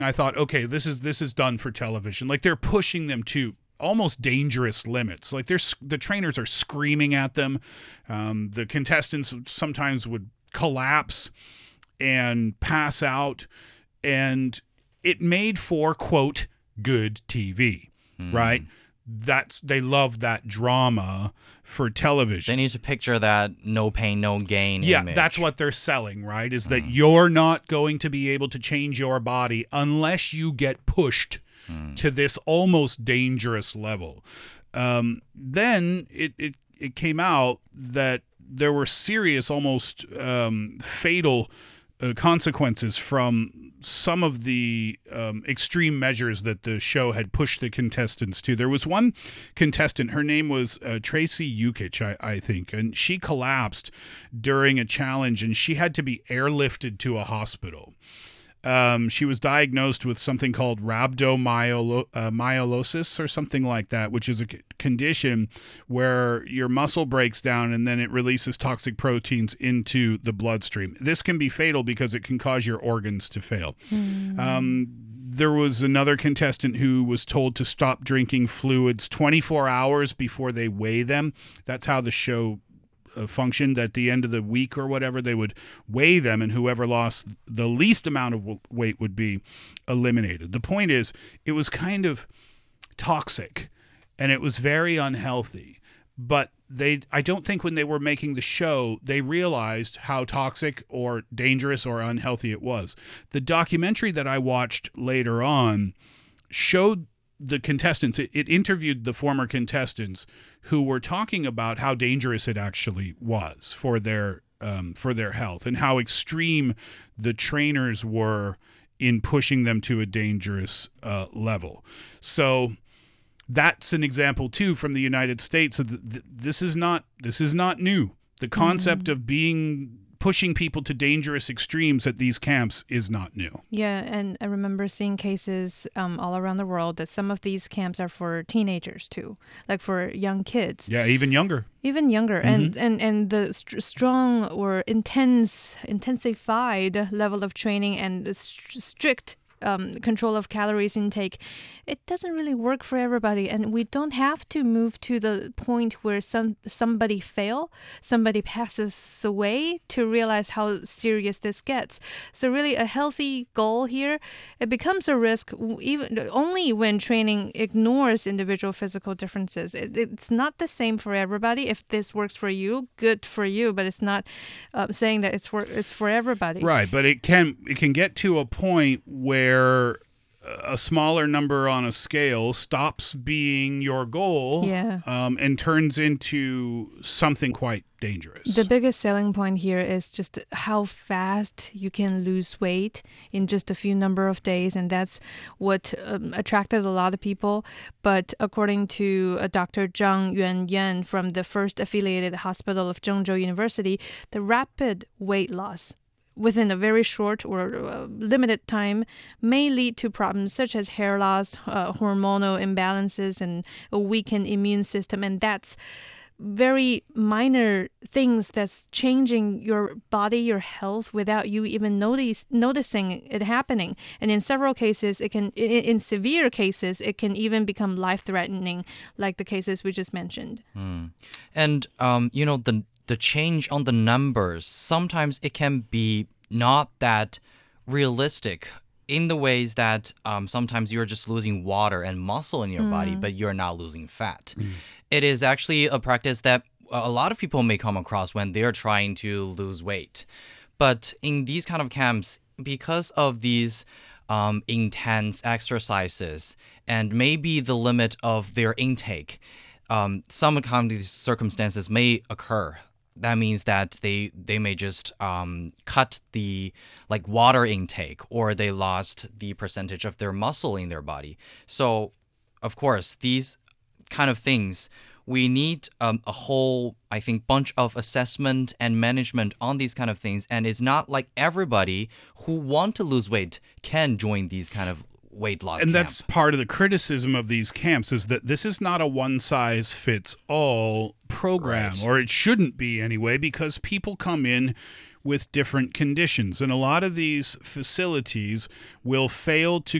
I thought, okay, this is done for television. Like they're pushing them to almost dangerous limits. Like the trainers are screaming at them. The contestants sometimes would collapse and pass out, and it made for, quote, good TV, right? They love that drama for television. They need to picture that no pain, no gain image. That's what they're selling, right? Is that you're not going to be able to change your body unless you get pushed to this almost dangerous level. Then it came out that there were serious, almost fatal consequences from some of the extreme measures that the show had pushed the contestants to. There was one contestant, her name was Tracy Yukich, I think, and she collapsed during a challenge, and she had to be airlifted to a hospital. She was diagnosed with something called rhabdomyolysis or something like that, which is a condition where your muscle breaks down and then it releases toxic proteins into the bloodstream. This can be fatal because it can cause your organs to fail. There was another contestant who was told to stop drinking fluids 24 hours before they weigh them. That's how the show functioned. At the end of the week or whatever, they would weigh them, and whoever lost the least amount of weight would be eliminated. The point is, it was kind of toxic and it was very unhealthy, but I don't think when they were making the show, they realized how toxic or dangerous or unhealthy it was. The documentary that I watched later on showed the contestants, it interviewed the former contestants who were talking about how dangerous it actually was for their health and how extreme the trainers were in pushing them to a dangerous level. So that's an example too from the United States. So this is not new. The concept of pushing people to dangerous extremes at these camps is not new. Yeah, and I remember seeing cases all around the world that some of these camps are for teenagers too, like for young kids. Yeah, even younger. Even younger, and the strong or intensified level of training and the strict control of calories intake, it doesn't really work for everybody, and we don't have to move to the point where somebody passes away to realize how serious this gets. So really a healthy goal here, it becomes a risk even only when training ignores individual physical differences. It's not the same for everybody. If this works for you, good for you, but it's not saying that it's for everybody. Right, but it can get to a point where a smaller number on a scale stops being your goal and turns into something quite dangerous. The biggest selling point here is just how fast you can lose weight in just a few number of days, and that's what attracted a lot of people. But according to Dr. Zhang Yuanyan from the First Affiliated Hospital of Zhengzhou University, the rapid weight loss within a very short or limited time may lead to problems such as hair loss, hormonal imbalances, and a weakened immune system. And that's very minor things that's changing your body, your health, without you even noticing it happening. And in several cases, in severe cases, it can even become life-threatening, like the cases we just mentioned. And, the change on the numbers, sometimes it can be not that realistic in the ways that sometimes you're just losing water and muscle in your body, but you're not losing fat. It is actually a practice that a lot of people may come across when they're trying to lose weight. But in these kind of camps, because of these intense exercises and maybe the limit of their intake, some kind of these circumstances may occur. That means that they may just cut the water intake, or they lost the percentage of their muscle in their body. So, of course, these kind of things, we need a whole, I think, bunch of assessment and management on these kind of things. And it's not like everybody who want to lose weight can join these kind of weight loss and camp. That's part of the criticism of these camps, is that this is not a one-size-fits-all program, or it shouldn't be anyway, because people come in with different conditions. And a lot of these facilities will fail to